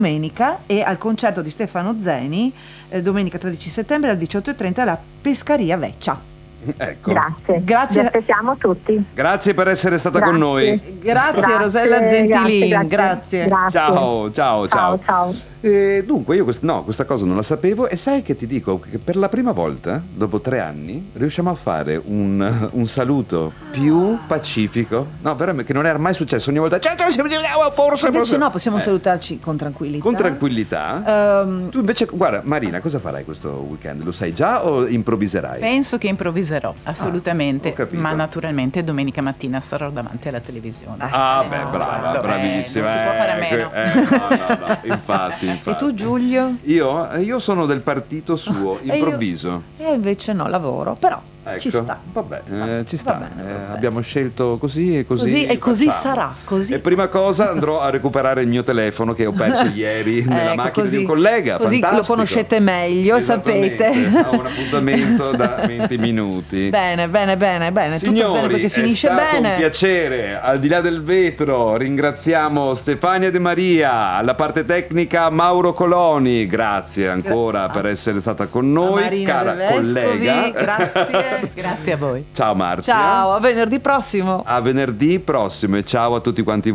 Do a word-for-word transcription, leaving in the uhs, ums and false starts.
domenica e al concerto di Stefano Zeni, eh, domenica tredici settembre alle diciotto e trenta alla Pescaria Vecchia. Ecco. Grazie. Grazie. Vi aspettiamo tutti. Grazie per essere stata Grazie. con noi. Grazie, Grazie, Rosella Gentilin, grazie, grazie. grazie. Ciao, ciao, ciao. Ciao, ciao. E dunque io quest- no, questa cosa non la sapevo e sai che ti dico che per la prima volta, dopo tre anni, riusciamo a fare un, un saluto più pacifico. No, veramente, che non era mai successo. Ogni volta "Ciao, ciao, ciao, forse Invece no, possiamo Eh, salutarci con tranquillità. con tranquillità. Ehm, Tu invece, guarda, Marina, cosa farai questo weekend? Lo sai già o improvviserai? Penso che improvviserò, assolutamente, ho capito. ma naturalmente domenica mattina sarò davanti alla televisione. Ah, Eh, beh, no, brava, eh, bravissima. non si può fare a eh, meno. eh, no, no, no, infatti, e infatti. tu, Giulio? Io, io sono del partito suo, E io- improvviso. Io invece no, lavoro, però Ecco, ci sta. vabbè, eh, ci Va sta. bene, Eh, va bene. abbiamo scelto così e così. Così e così facciamo. sarà, così. E prima cosa andrò a recuperare il mio telefono che ho perso ieri nella Ecco, macchina così, di un collega. così lo fantastico. conoscete meglio, Esattamente. sapete. Ho un appuntamento da venti minuti. Bene, bene, bene, bene, tutto Signori, bene perché finisce è stato bene. un piacere. Al di là del vetro ringraziamo Stefania De Maria, alla parte tecnica Mauro Coloni, grazie ancora per essere stata con noi, Marina cara De Vescovi, collega. grazie. Grazie a voi. Ciao Marzia. Ciao, a venerdì prossimo. A venerdì prossimo e ciao a tutti quanti